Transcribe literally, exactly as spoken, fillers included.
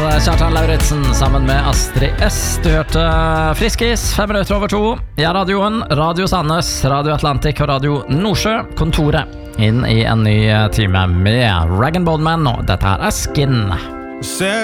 Kjartan Lauritzen sammen med Astrid S. Du hørte Friskis, fem minutter over to. Ja, radioen, Radio Sandnes, Radio Atlantic og Radio Nordsjø. Kontoret inn i en ny time med Rag and Bone Man, og dette her er Skin.